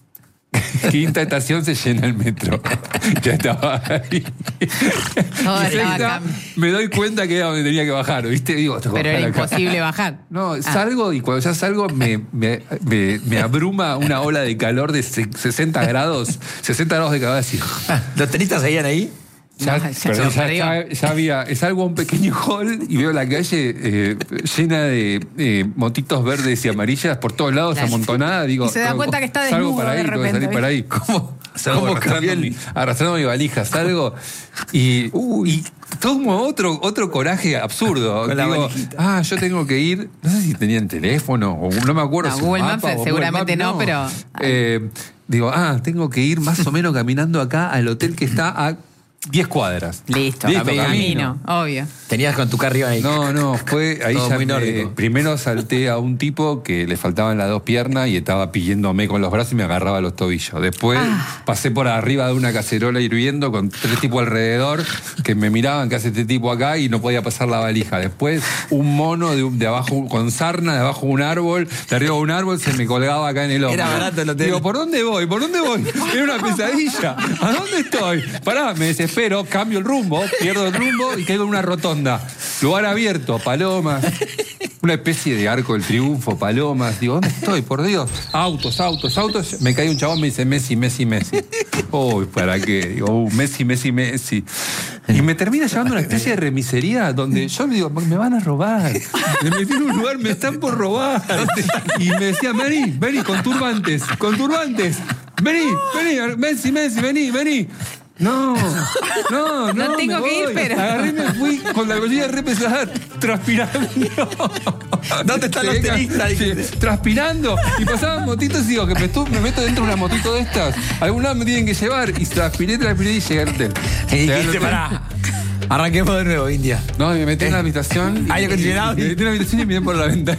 Quinta estación se llena el metro. Ya estaba ahí. Todo Y estaba sexta, acá. me doy cuenta que era donde tenía que bajar, ¿viste? Digo, tengo que Pero era bajar acá. imposible bajar. No, Ah. salgo y cuando ya salgo me, me, me, me abruma una ola de calor de se- sesenta grados. sesenta grados de calor así. ¿Los tenistas seguían ahí? Ya, No, ya pero se ya- lo perdió. ya- ya había, salgo a un pequeño hall y veo la calle eh, llena de eh, motitos verdes y amarillas por todos lados, Claro. amontonada. Digo, Y se da tengo- cuenta que está salgo desnudo para ahí, de tengo que repente, salir para ahí. ¿Cómo? Salgo ¿Cómo arrastrando cambié el- mi- arrastrando mi valija? Salgo y, y tomo otro, otro coraje absurdo. Con la Digo, valijita. ah, yo tengo que ir, no sé si tenían teléfono o no me acuerdo. No, si Google mapa Maps o seguramente Google no, pero- Eh, digo, ah, tengo que ir más o menos caminando acá al hotel que está a diez cuadras. Listo, Listo, camino, camino. obvio. Tenías con tu carro ahí. No, no, fue ahí Todo ya muy me- nórdico. primero salté a un tipo que le faltaban las dos piernas y estaba pidiéndome con los brazos y me agarraba los tobillos. Después Ah. pasé por arriba de una cacerola hirviendo con tres tipos alrededor que me miraban qué hace este tipo acá y no podía pasar la valija. Después un mono de, un- de abajo con sarna, de abajo un árbol, de arriba un árbol se me colgaba acá en el hombro. Era barato el hotel. Digo, ¿por dónde voy? ¿Por dónde voy? Era una pesadilla. ¿A dónde estoy? Pará, me desespero, cambio el rumbo, pierdo el rumbo y caigo en una rotonda. Lugar abierto, palomas. Una especie de arco del triunfo, palomas. Digo, ¿dónde estoy? Por Dios. Autos, autos, autos. Me cae un chabón, me dice Messi, Messi, Messi. Uy, ¿para qué? Digo, uh, Messi, Messi, Messi. Y me termina llevando a una especie de remisería donde yo le digo, me van a robar. Me metí en un lugar, me están por robar. Y me decía, vení, vení, con turbantes, con turbantes. Vení, vení, Messi, Messi, vení, vení. No, no, no. No tengo me que ir, voy. pero- Agarré y me fui con la bolsilla re pesada, transpirando. ¿Dónde están los Llegué, tenistas? sí, transpirando. Y pasaban motitos y digo, que me, estu- me meto dentro de una motito de estas. Algún lado me tienen que llevar. Y transpiré, transpiré y llegué al hotel. Y Llegué al dijiste, hotel. pará. Arranquemos de nuevo, India. No, y me metí en la habitación. Aire acondicionado. Me metí en la habitación y miré por la ventana.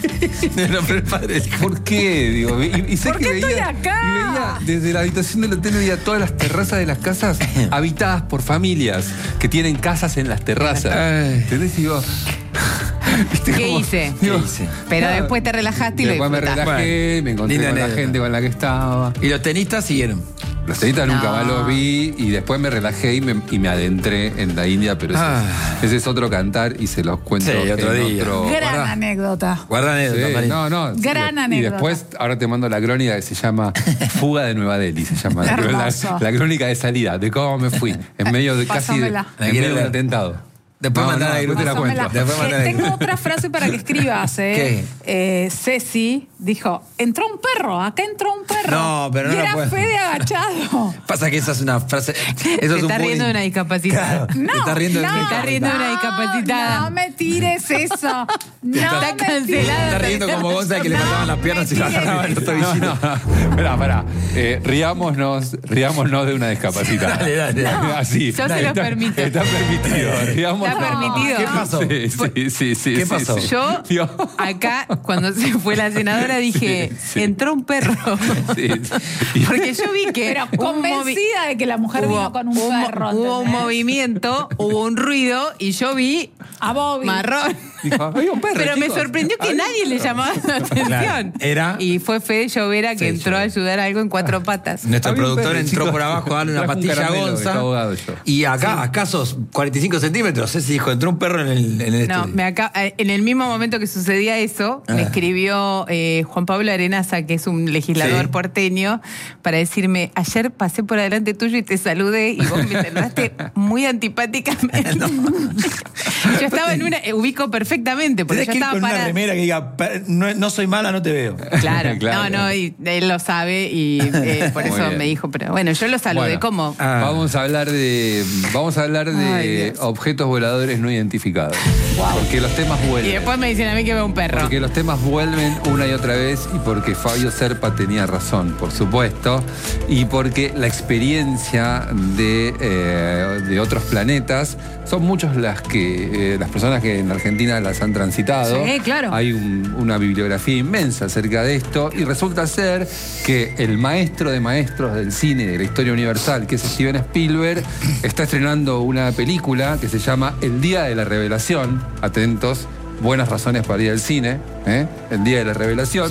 No, pero el padre. ¿Por qué? Digo, y, y sé ¿Por que qué veía, estoy acá? Y veía desde la habitación del hotel veía todas las terrazas de las casas habitadas por familias que tienen casas en las terrazas. Ay. ¿Entendés? Y digo, ¿viste ¿Qué cómo- hice? digo, ¿Qué hice? Pero nada. después te relajaste y lo Después me disfrutaste. relajé, me encontré Linda con la anécdota. gente con la que estaba. Y los tenistas siguieron. Los tenistas nunca No. más los vi y después me relajé y me, y me adentré en la India, pero ese, Ah. ese es otro cantar y se los cuento Sí, otro en día. otro... Gran Pará. anécdota. Guarda anécdota, Sí, Marín. no, no. Gran y, y anécdota. después, ahora te mando la crónica que se llama Fuga de Nueva Delhi, se llama. La, Hermoso. la crónica de salida, de cómo me fui, en medio de casi de, Pásamela. en medio de un leer. atentado. Después No, mandala no, ahí, después te la Pásamela. cuento. Después Eh, mandala ahí. tengo otra frase para que escribas. Eh. Eh, Ceci dijo, entró un perro, acá entró un perro. No, pero no y lo era puedo. Fede agachado. Pasa que esa es una frase. Eso Te es un está riendo bullying. de una discapacitada. Claro. No, Te estás riendo de no, mí. Te está riendo de una discapacitada. No me tires eso. No Está me cancelado. tires Está riendo como Gonza que le No faltaban las me piernas y le tires agarraban los eso. No, tobillitos. no, pará, pará. Eh, riámonos, riámonos de una discapacitada. Dale, dale, dale. Así. Yo se los Está- permito. Está permitido. Riámonos. Está permitido. ¿Qué pasó? Sí, sí, sí, sí. ¿Qué sí, pasó? sí. Yo, Digo, acá, cuando se fue la senadora, dije, sí. entró un perro. sí, sí. Porque yo vi que Pero hubo un movi- convencida de que la mujer vino con un hubo- perro. Hubo un ¿entendés? movimiento, hubo un ruido y yo vi A Bobby. Marrón. Dijo, había un perro, Pero me chicos. sorprendió que Había nadie un le perro. llamaba la atención. Claro, era- Y fue Fede Llovera que Fede entró a Llovera. ayudar a algo en cuatro patas. Nuestro Había un productor perro, entró chicos. por abajo a darle una Trajo un pastilla a caramelo, que Gonza. está ahogado yo. Y acá, a escasos cuarenta y cinco centímetros, Ceci dijo, entró un perro en el, en el No, estudio. me acá, en el mismo momento que sucedía eso, me Ah. escribió eh, Juan Pablo Arenaza, que es un legislador Sí. porteño, para decirme, ayer pasé por delante tuyo y te saludé y vos me saludaste muy antipáticamente. Yo estaba en una, eh, ubico perfectamente, porque Tenés yo que ir estaba con una para... remera que diga, "Pa- no, no soy mala, no te veo". Claro, Claro. no, no, y él lo sabe y eh, por Muy eso bien. me dijo, pero bueno, yo lo saludé Bueno, como... Ah. Vamos a hablar de vamos a hablar de Ay, Dios. objetos voladores no identificados. Porque los temas Y vuelven. después me dicen a mí que veo un perro. Porque los temas vuelven una y otra vez y porque Fabio Serpa tenía razón, por supuesto, y porque la experiencia de, eh, de otros planetas son muchos las que eh, las personas que en Argentina las han transitado. Sí, claro. Hay un- una bibliografía inmensa acerca de esto y resulta ser que el maestro de maestros del cine de la historia universal, que es Steven Spielberg, está estrenando una película que se llama El Día de la Revelación. Atentos. Buenas razones para ir al cine, ¿eh? El Día de la Revelación. Sí.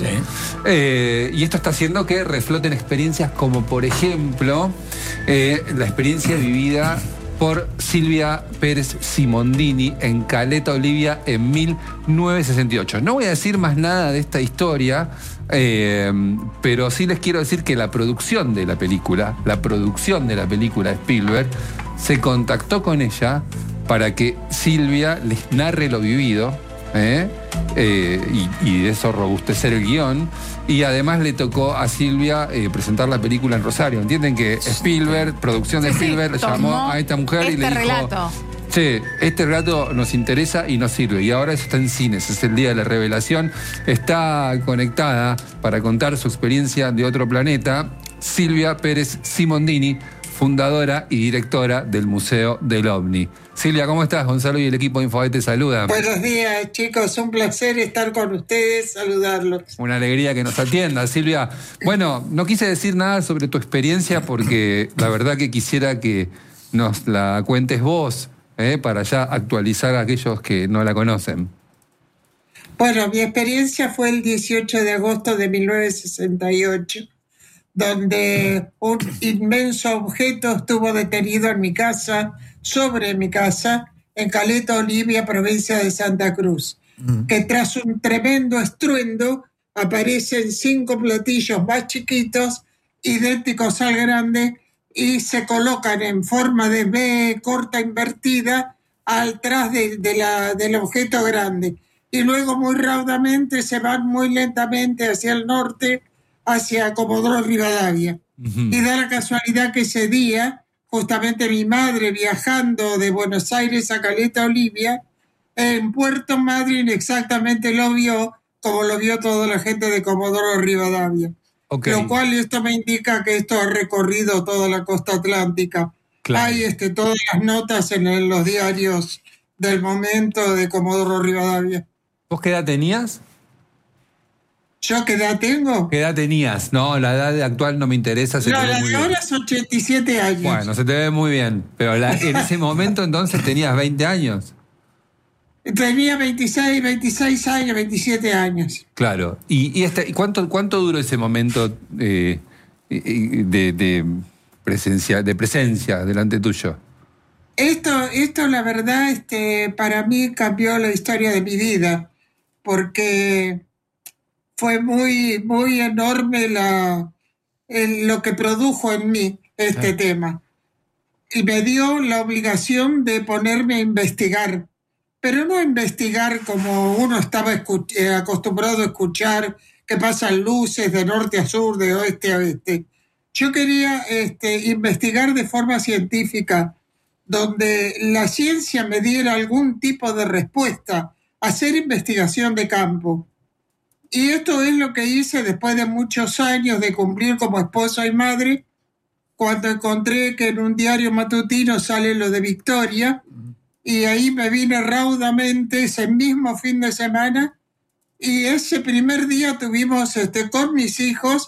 Eh, y esto está haciendo que refloten experiencias como, por ejemplo, eh, la experiencia vivida por Silvia Pérez Simondini en Caleta Olivia en mil novecientos sesenta y ocho. No voy a decir más nada de esta historia, eh, pero sí les quiero decir que la producción de la película, la producción de la película de Spielberg, se contactó con ella para que Silvia les narre lo vivido, ¿eh? Eh, y, y de eso robustecer el guión. Y además le tocó a Silvia eh, presentar la película en Rosario. ¿Entienden que Spielberg, producción de Sí, sí, Spielberg, le llamó tomó a esta mujer y este le dijo: relato. che, este relato nos interesa y nos sirve. Y ahora eso está en cines, es el Día de la Revelación. Está conectada para contar su experiencia de otro planeta Silvia Pérez Simondini, fundadora y directora del Museo del OVNI. Silvia, ¿cómo estás? Gonzalo y el equipo de Infobae te saludan. Buenos días, chicos. Un placer estar con ustedes, saludarlos. Una alegría que nos atienda, Silvia. Bueno, no quise decir nada sobre tu experiencia porque la verdad que quisiera que nos la cuentes vos, ¿eh? Para ya actualizar a aquellos que no la conocen. Bueno, mi experiencia fue el dieciocho de agosto de mil novecientos sesenta y ocho, donde un inmenso objeto estuvo detenido en mi casa, sobre mi casa, en Caleta Olivia, provincia de Santa Cruz, mm. que tras un tremendo estruendo aparecen cinco platillos más chiquitos, idénticos al grande, y se colocan en forma de V corta invertida atrás de, de la, del objeto grande. Y luego muy raudamente se van muy lentamente hacia el norte, hacia Comodoro Rivadavia. Uh-huh. Y da la casualidad que ese día, justamente mi madre viajando de Buenos Aires a Caleta Olivia, en Puerto Madryn exactamente lo vio, como lo vio toda la gente de Comodoro Rivadavia. Okay. Lo cual esto me indica que esto ha recorrido toda la costa atlántica. Claro. Hay este, todas las notas en el, los diarios del momento de Comodoro Rivadavia. ¿Vos qué edad tenías? ¿Yo qué edad tengo? ¿Qué edad tenías? No, la edad actual no me interesa. Se no, te ve la muy de ahora bien. es ochenta y siete años. Bueno, se te ve muy bien. Pero la, en ese momento entonces tenías veinte años. Tenía veintiséis, veintiséis años, veintisiete años. Claro. ¿Y, y, este, ¿y cuánto, cuánto duró ese momento eh, de, de, presencia, de presencia delante tuyo? Esto, esto la verdad, este, para mí cambió la historia de mi vida, porque fue muy, muy enorme la, el, lo que produjo en mí este ah. tema. Y me dio la obligación de ponerme a investigar, pero no investigar como uno estaba escuch- eh, acostumbrado a escuchar, que pasan luces de norte a sur, de oeste a oeste. Yo quería este, investigar de forma científica, donde la ciencia me diera algún tipo de respuesta, hacer investigación de campo. Y esto es lo que hice después de muchos años de cumplir como esposa y madre, cuando encontré que en un diario matutino sale lo de Victoria, y ahí me vine raudamente ese mismo fin de semana, y ese primer día tuvimos este, con mis hijos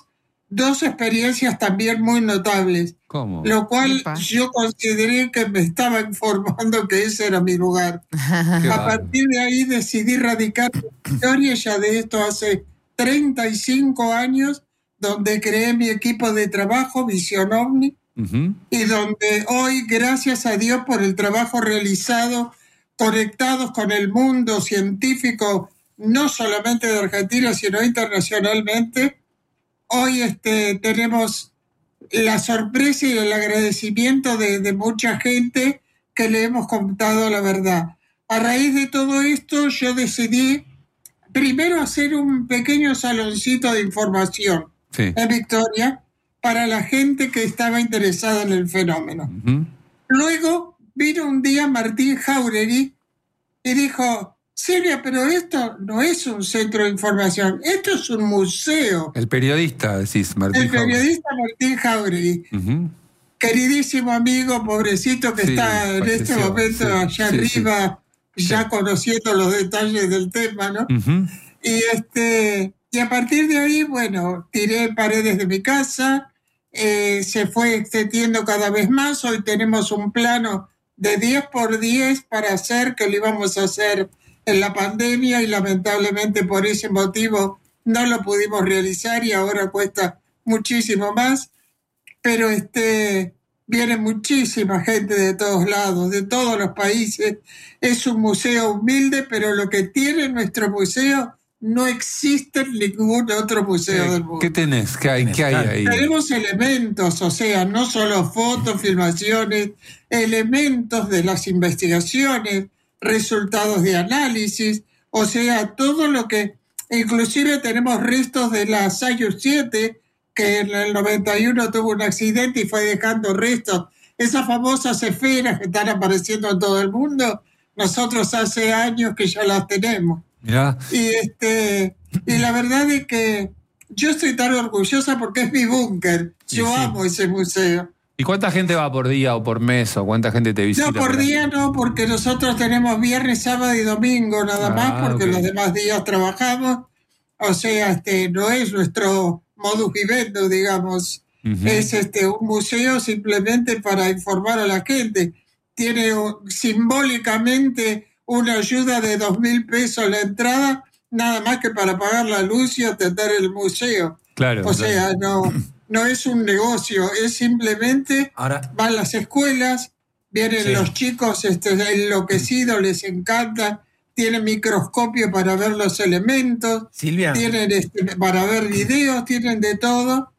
dos experiencias también muy notables. ¿Cómo? Lo cual Epa. yo consideré que me estaba informando que ese era mi lugar. Qué A bárbaro. partir de ahí decidí radicar mi historia, ya de esto hace treinta y cinco años, donde creé mi equipo de trabajo, Visión OVNI, Ujú. y donde hoy, gracias a Dios por el trabajo realizado, conectados con el mundo científico, no solamente de Argentina, sino internacionalmente, hoy este, tenemos la sorpresa y el agradecimiento de, de mucha gente que le hemos contado la verdad. A raíz de todo esto, yo decidí primero hacer un pequeño saloncito de información Sí. en Victoria para la gente que estaba interesada en el fenómeno. Ujú. Luego vino un día Martín Jauregui y dijo: Silvia, pero esto no es un centro de información, esto es un museo. El periodista, decís, Martín. El Jauregui. periodista Martín Jauregui, Ujú. queridísimo amigo, pobrecito que Sí, está en este falleció, momento sí, allá sí, arriba, sí. ya Sí. conociendo los detalles del tema, ¿no? Ujú. Y, este, y a partir de ahí, bueno, tiré paredes de mi casa, eh, se fue extendiendo cada vez más. Hoy tenemos un plano de diez por diez para hacer, que lo íbamos a hacer en la pandemia y lamentablemente por ese motivo no lo pudimos realizar y ahora cuesta muchísimo más. Pero este, viene muchísima gente de todos lados, de todos los países. Es un museo humilde, pero lo que tiene nuestro museo no existe en ningún otro museo del mundo. ¿Qué tenés? ¿Qué hay, ¿Qué hay ahí? Tenemos elementos, o sea, no solo fotos, filmaciones, elementos de las investigaciones, resultados de análisis, o sea, todo lo que, inclusive tenemos restos de la Soyuz siete, que en el noventa y uno tuvo un accidente y fue dejando restos. Esas famosas esferas que están apareciendo en todo el mundo, nosotros hace años que ya las tenemos. Mirá. Y, este, y la verdad es que yo estoy tan orgullosa porque es mi búnker. Yo Y sí. amo ese museo. ¿Y cuánta gente va por día o por mes o cuánta gente te visita? No, por ahí? día no, porque nosotros tenemos viernes, sábado y domingo nada Ah, más, porque ok. los demás días trabajamos. O sea, este, no es nuestro modus vivendi, digamos. Ujú. Es este, un museo simplemente para informar a la gente. Tiene uh, simbólicamente una ayuda de dos mil pesos la entrada, nada más que para pagar la luz y atender el museo. Claro. O sea, no, no es un negocio, es simplemente Ahora, van las escuelas, vienen Sí. los chicos este, enloquecidos, les encanta, tienen microscopio para ver los elementos, Silvia, tienen este, para ver videos, tienen de todo.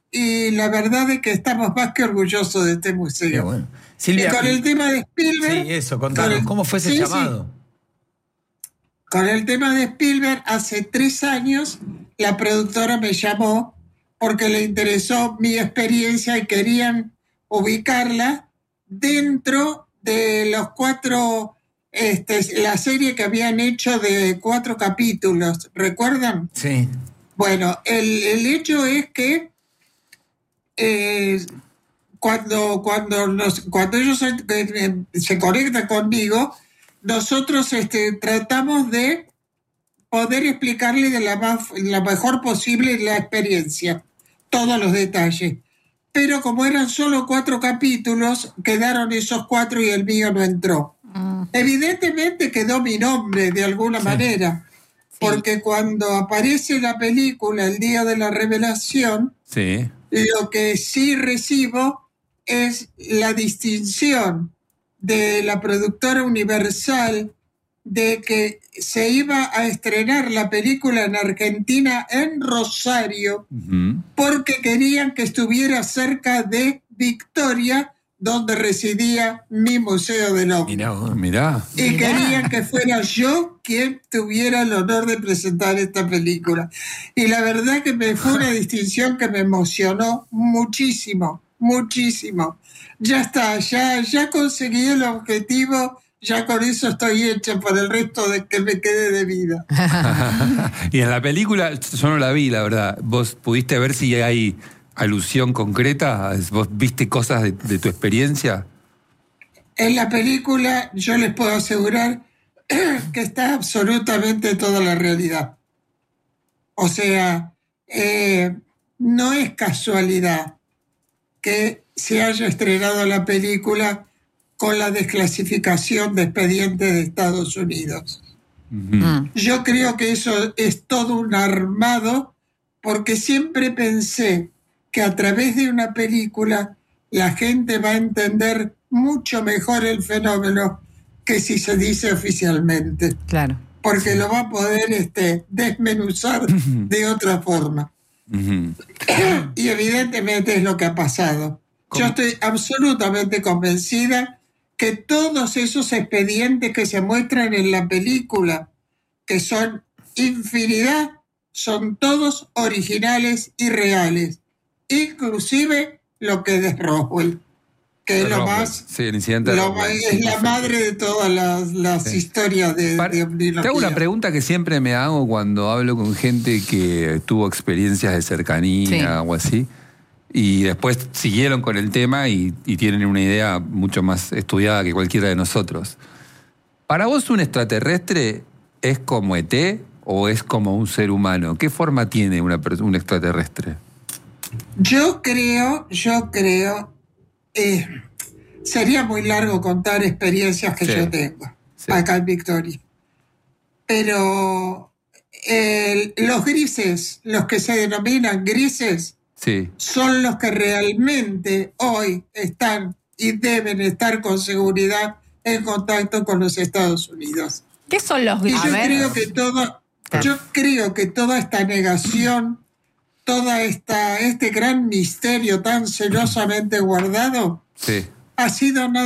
Y la verdad es que estamos más que orgullosos de este museo. qué bueno. Y Silvia, con el tema de Spielberg... sí, eso, con contanos, el- ¿cómo fue ese sí, sí. llamado? Con el tema de Spielberg, hace tres años la productora me llamó porque le interesó mi experiencia y querían ubicarla dentro de los cuatro, este, la serie que habían hecho de cuatro capítulos, ¿recuerdan? Sí. Bueno, el, el hecho es que eh, cuando, cuando, nos, cuando ellos se, eh, se conectan conmigo, nosotros este, tratamos de poder explicarle de la, más, la mejor posible la experiencia, todos los detalles. Pero como eran solo cuatro capítulos, quedaron esos cuatro y el mío no entró. Mm, Evidentemente quedó mi nombre de alguna manera, porque cuando aparece la película El Día de la Revelación, Sí. lo que sí recibo es la distinción de la productora Universal de que se iba a estrenar la película en Argentina, en Rosario, Ujú. porque querían que estuviera cerca de Victoria, donde residía mi Museo del OVNI. Mirá vos. Mirá. Y Mirá. querían que fuera yo quien tuviera el honor de presentar esta película. Y la verdad que me fue una distinción que me emocionó muchísimo, muchísimo. Ya está, ya, ya conseguí el objetivo, ya con eso estoy hecha para el resto de que me quede de vida. Y en la película, yo no la vi, la verdad. ¿Vos pudiste ver si hay alusión concreta? ¿Vos viste cosas de, de tu experiencia? En la película yo les puedo asegurar que está absolutamente toda la realidad. O sea, eh, no es casualidad que se haya estrenado la película con la desclasificación de expedientes de Estados Unidos. Uh-huh. Yo creo que eso es todo un armado, porque siempre pensé que a través de una película la gente va a entender mucho mejor el fenómeno que si se dice oficialmente. Claro. Porque lo va a poder este, desmenuzar de otra forma. Uh-huh. Y evidentemente es lo que ha pasado. ¿Cómo? Yo estoy absolutamente convencida que todos esos expedientes que se muestran en la película, que son infinidad, son todos originales y reales. Inclusive lo que es Roswell, que es lo Roswell. más... Sí, el incidente lo más, es sí, la sí. madre de todas las, las sí. historias de, Para, de omniología. Te hago una pregunta que siempre me hago cuando hablo con gente que tuvo experiencias de cercanía sí. o así, y después siguieron con el tema y, y tienen una idea mucho más estudiada que cualquiera de nosotros. ¿Para vos un extraterrestre es como E T o es como un ser humano? ¿Qué forma tiene una, un extraterrestre? Yo creo, yo creo, eh, sería muy largo contar experiencias que sí, yo tengo sí. acá en Victoria. Pero eh, los grises, los que se denominan grises, sí. son los que realmente hoy están y deben estar con seguridad en contacto con los Estados Unidos. ¿Qué son los grises? Y yo creo que todo, yo creo que toda esta negación, toda esta este gran misterio tan celosamente guardado, sí. ha sido nada